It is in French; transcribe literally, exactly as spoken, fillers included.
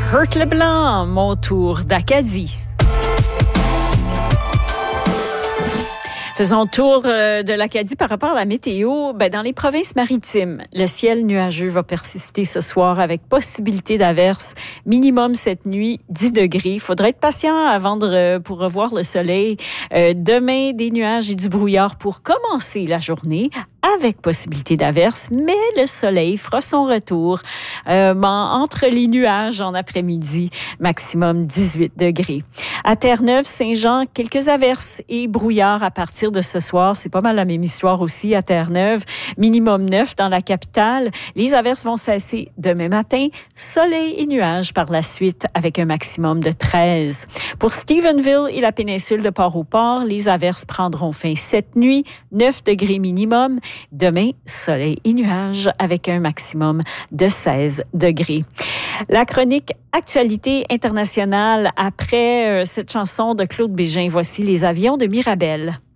Hurt Leblanc, mon tour d'Acadie. Faisons tour euh, de l'Acadie par rapport à la météo. Ben, dans les provinces maritimes, le ciel nuageux va persister ce soir avec possibilité d'averses. Minimum cette nuit, dix degrés. Il faudra être patient avant de, pour revoir le soleil. Euh, demain, des nuages et du brouillard pour commencer la journée avec possibilité d'averses, mais le soleil fera son retour euh, entre les nuages en après-midi, maximum dix-huit degrés. À Terre-Neuve, Saint-Jean, quelques averses et brouillard à partir de ce soir. C'est pas mal la même histoire aussi à Terre-Neuve. Minimum neuf dans la capitale. Les averses vont cesser demain matin. Soleil et nuages par la suite avec un maximum de treize. Pour Stephenville et la péninsule de Port-au-Port, les averses prendront fin cette nuit. neuf degrés minimum. Demain, soleil et nuages avec un maximum de seize degrés. La chronique Actualité internationale après euh, cette chanson de Claude Bégin. Voici les avions de Mirabel.